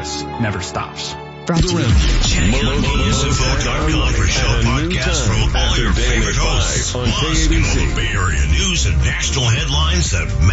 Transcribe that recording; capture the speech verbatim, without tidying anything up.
service never stops. Brought to you. Check out motos info dot com for show podcasts from all your favorite hosts. Plus, Moto Bay Area news and national headlines that matter.